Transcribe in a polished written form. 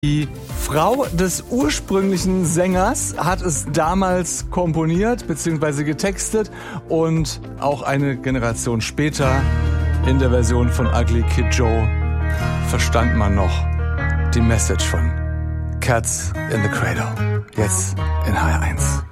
Die Frau des ursprünglichen Sängers hat es damals komponiert bzw. getextet und auch eine Generation später in der Version von Ugly Kid Joe verstand man noch die Message von Cats in the Cradle. Jetzt in HR1.